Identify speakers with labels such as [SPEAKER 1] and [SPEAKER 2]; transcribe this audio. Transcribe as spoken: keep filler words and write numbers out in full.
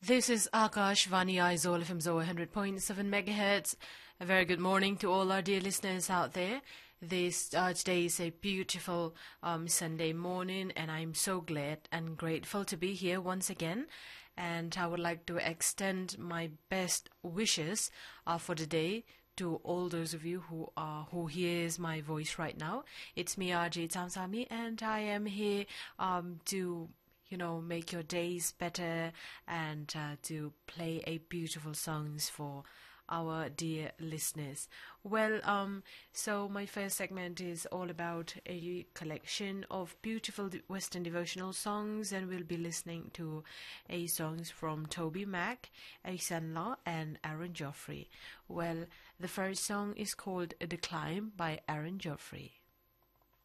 [SPEAKER 1] This is Akash Vani Aizol F M one hundred point seven megahertz. A very good morning to all our dear listeners out there. This uh, today is a beautiful um, Sunday morning, and I'm so glad and grateful to be here once again. And I would like to extend my best wishes uh, for the day to all those of you who are who hears my voice right now. It's me, R J Tamsami, and I am here um, to you know, make your days better and uh, to play a beautiful songs for our dear listeners. Well, um, so my first segment is all about a collection of beautiful Western devotional songs, and we'll be listening to a songs from Toby Mac, Asan Law, and Aaron Joffrey. Well, the first song is called The Climb by Aaron Joffrey.